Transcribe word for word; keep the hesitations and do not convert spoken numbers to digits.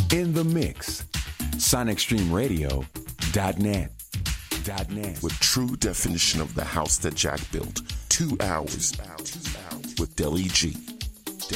In the mix. Sonic Stream Radio dot net. .net. With true definition of the house that Jack built. Two hours with Deli G.